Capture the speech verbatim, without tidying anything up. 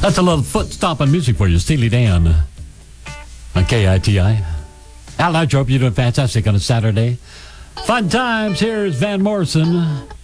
That's a little foot-stomping music for you, Steely Dan on K I T I. Al, I hope you're doing fantastic on a Saturday. Fun times. Here's Van Morrison.